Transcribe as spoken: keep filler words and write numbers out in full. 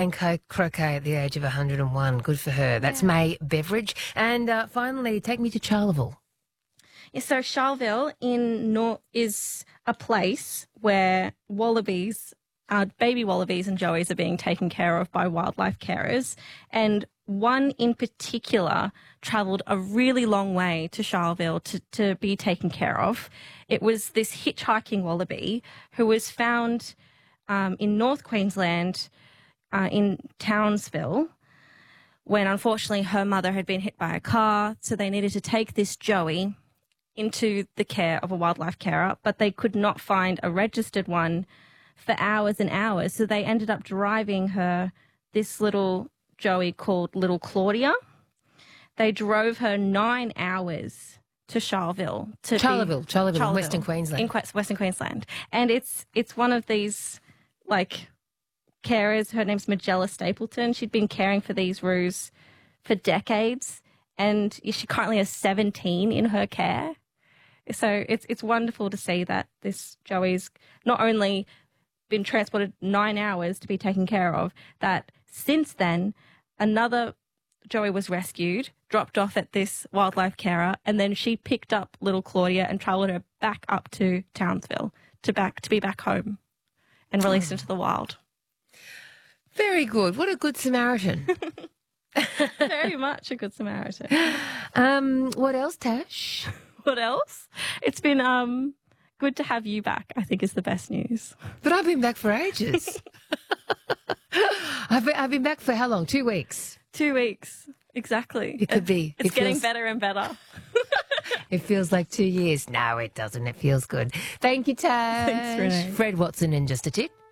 playing co- croquet at the age of one hundred and one. Good for her. That's Yeah. May Beveridge. And uh, finally, take me to Charleville. Yeah, so Charleville in Nor- is a place where wallabies, uh, baby wallabies and joeys are being taken care of by wildlife carers. And one in particular travelled a really long way to Charleville to, to be taken care of. It was this hitchhiking wallaby who was found um, in North Queensland uh, in Townsville when unfortunately her mother had been hit by a car. So they needed to take this joey into the care of a wildlife carer, but they could not find a registered one for hours and hours. So they ended up driving her, this little joey called Little Claudia. They drove her nine hours to Charleville. To Charleville, be, Charleville, in Charleville, Western Queensland. In Que- Western Queensland. And it's it's one of these, like, carers. Her name's Magella Stapleton. She'd been caring for these roos for decades, and she currently has seventeen in her care. So it's it's wonderful to see that this joey's not only been transported nine hours to be taken care of, that since then another joey was rescued, dropped off at this wildlife carer, and then she picked up little Claudia and travelled her back up to Townsville to back to be back home and released into the wild. Very good. What a good Samaritan. Very much a good Samaritan. Um, what else, Tash? What else? It's been um good to have you back, I think is the best news. But I've been back for ages. I've, been, I've been back for how long? Two weeks. Two weeks. Exactly. It could be. It's It getting feels- better and better. It feels like two years. No, it doesn't. It feels good. Thank you, Tash. Thanks, Renee. Fred Watson in just a tip.